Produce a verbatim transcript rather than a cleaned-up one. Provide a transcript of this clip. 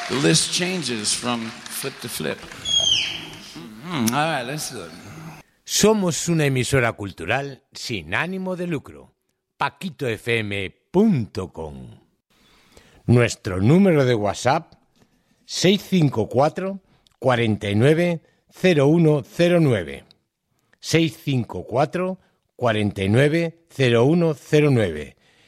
The list changes from flip to flip. Mm, all right, let's do it. Somos una emisora cultural sin ánimo de lucro. paquito f m punto com. Nuestro número de WhatsApp seis cinco cuatro, cuatro nueve, cero uno cero nueve. seis cinco cuatro, cuatro nueve, cero uno cero nueve.